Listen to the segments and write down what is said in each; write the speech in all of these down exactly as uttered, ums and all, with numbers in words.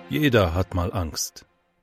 Jeder hat mal Angst.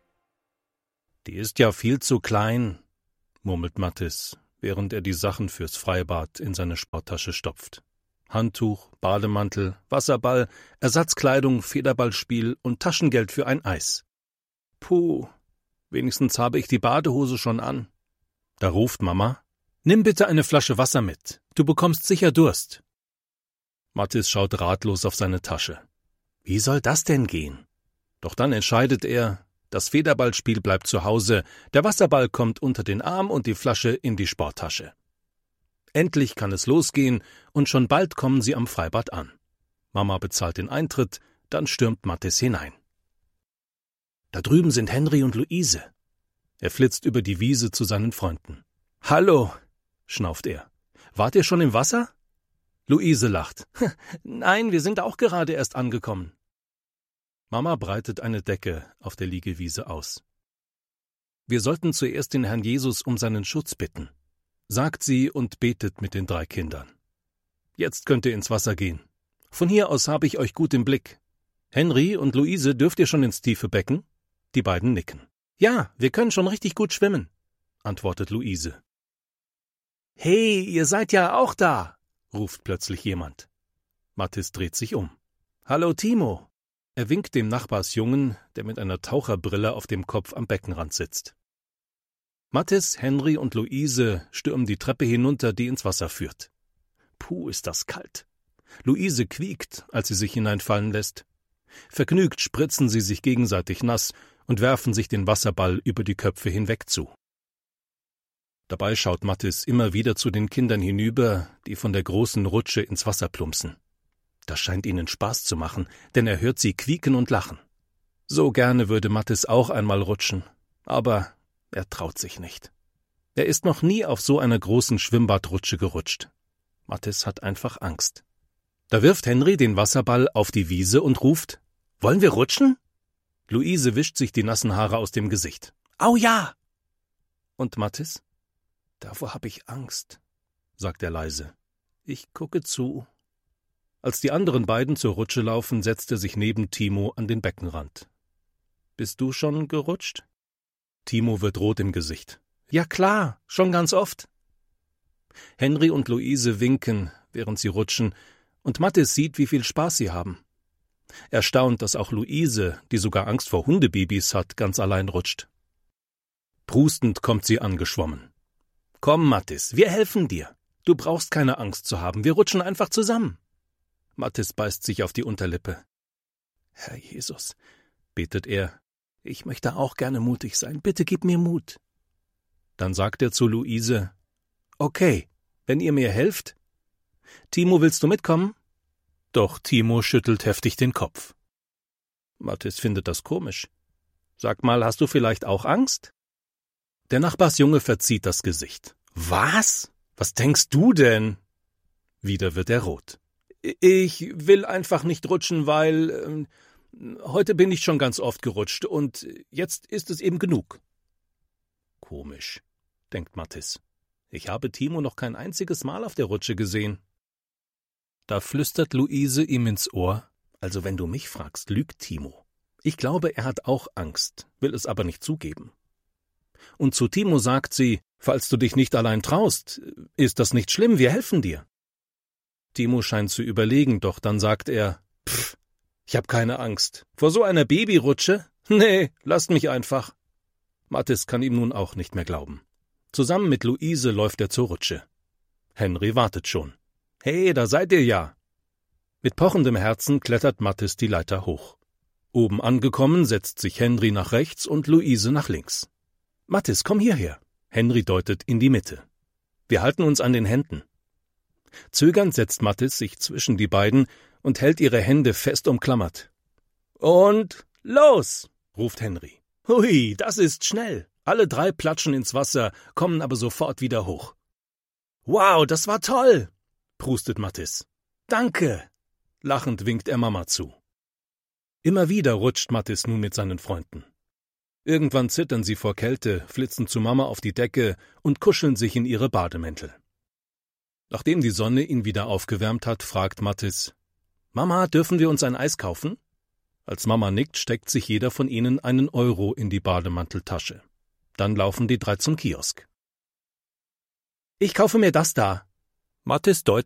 »Die ist ja viel zu klein«, murmelt Mathis, während er die Sachen fürs Freibad in seine Sporttasche stopft. Handtuch, Bademantel, Wasserball, Ersatzkleidung, Federballspiel und Taschengeld für ein Eis. Puh, wenigstens habe ich die Badehose schon an. Da ruft Mama: »Nimm bitte eine Flasche Wasser mit, du bekommst sicher Durst.« Mathis schaut ratlos auf seine Tasche. Wie soll das denn gehen? Doch dann entscheidet er, das Federballspiel bleibt zu Hause, der Wasserball kommt unter den Arm und die Flasche in die Sporttasche. Endlich kann es losgehen und schon bald kommen sie am Freibad an. Mama bezahlt den Eintritt, dann stürmt Mathis hinein. Da drüben sind Henry und Luise. Er flitzt über die Wiese zu seinen Freunden. »Hallo«, schnauft er. »Wart ihr schon im Wasser?« Luise lacht. »Nein, wir sind auch gerade erst angekommen.« Mama breitet eine Decke auf der Liegewiese aus. »Wir sollten zuerst den Herrn Jesus um seinen Schutz bitten«, sagt sie und betet mit den drei Kindern. »Jetzt könnt ihr ins Wasser gehen. Von hier aus habe ich euch gut im Blick. Henry und Luise, dürft ihr schon ins tiefe Becken?« Die beiden nicken. »Ja, wir können schon richtig gut schwimmen«, antwortet Luise. »Hey, ihr seid ja auch da«, ruft plötzlich jemand. Mathis dreht sich um. »Hallo Timo.« Er winkt dem Nachbarsjungen, der mit einer Taucherbrille auf dem Kopf am Beckenrand sitzt. Mathis, Henry und Luise stürmen die Treppe hinunter, die ins Wasser führt. Puh, ist das kalt. Luise quiekt, als sie sich hineinfallen lässt. Vergnügt spritzen sie sich gegenseitig nass und werfen sich den Wasserball über die Köpfe hinweg zu. Dabei schaut Mathis immer wieder zu den Kindern hinüber, die von der großen Rutsche ins Wasser plumpsen. Das scheint ihnen Spaß zu machen, denn er hört sie quieken und lachen. So gerne würde Mathis auch einmal rutschen, aber er traut sich nicht. Er ist noch nie auf so einer großen Schwimmbadrutsche gerutscht. Mathis hat einfach Angst. Da wirft Henry den Wasserball auf die Wiese und ruft: »Wollen wir rutschen?« Luise wischt sich die nassen Haare aus dem Gesicht. »Au ja!« Und Mathis? »Davor habe ich Angst«, sagt er leise. »Ich gucke zu.« Als die anderen beiden zur Rutsche laufen, setzt er sich neben Timo an den Beckenrand. »Bist du schon gerutscht?« Timo wird rot im Gesicht. »Ja klar, schon ganz oft.« Henry und Luise winken, während sie rutschen, und Mathis sieht, wie viel Spaß sie haben. Erstaunt, dass auch Luise, die sogar Angst vor Hundebabys hat, ganz allein rutscht. Prustend kommt sie angeschwommen. »Komm, Mathis, wir helfen dir. Du brauchst keine Angst zu haben, wir rutschen einfach zusammen.« Mathis beißt sich auf die Unterlippe. »Herr Jesus«, betet er, »ich möchte auch gerne mutig sein, bitte gib mir Mut.« Dann sagt er zu Luise: »Okay, wenn ihr mir helft. Timo, willst du mitkommen?« Doch Timo schüttelt heftig den Kopf. Mathis findet das komisch. »Sag mal, hast du vielleicht auch Angst?« Der Nachbarsjunge verzieht das Gesicht. »Was? Was denkst du denn?« Wieder wird er rot. »Ich will einfach nicht rutschen, weil äh, heute bin ich schon ganz oft gerutscht und jetzt ist es eben genug.« Komisch, denkt Mathis. Ich habe Timo noch kein einziges Mal auf der Rutsche gesehen. Da flüstert Luise ihm ins Ohr: »Also wenn du mich fragst, lügt Timo. Ich glaube, er hat auch Angst, will es aber nicht zugeben.« Und zu Timo sagt sie: »Falls du dich nicht allein traust, ist das nicht schlimm, wir helfen dir.« Timo scheint zu überlegen, doch dann sagt er: »Pff, ich hab keine Angst. Vor so einer Babyrutsche? Nee, lasst mich einfach.« Mathis kann ihm nun auch nicht mehr glauben. Zusammen mit Luise läuft er zur Rutsche. Henry wartet schon. »Hey, da seid ihr ja!« Mit pochendem Herzen klettert Mathis die Leiter hoch. Oben angekommen setzt sich Henry nach rechts und Luise nach links. »Mathis, komm hierher!« Henry deutet in die Mitte. »Wir halten uns an den Händen.« Zögernd setzt Mathis sich zwischen die beiden und hält ihre Hände fest umklammert. »Und los!« ruft Henry. »Hui, das ist schnell!« Alle drei platschen ins Wasser, kommen aber sofort wieder hoch. »Wow, das war toll!« prustet Mathis. »Danke!« Lachend winkt er Mama zu. Immer wieder rutscht Mathis nun mit seinen Freunden. Irgendwann zittern sie vor Kälte, flitzen zu Mama auf die Decke und kuscheln sich in ihre Bademäntel. Nachdem die Sonne ihn wieder aufgewärmt hat, fragt Mathis: »Mama, dürfen wir uns ein Eis kaufen?« Als Mama nickt, steckt sich jeder von ihnen einen Euro in die Bademanteltasche. Dann laufen die drei zum Kiosk. Ich kaufe mir das da. Mathis deutet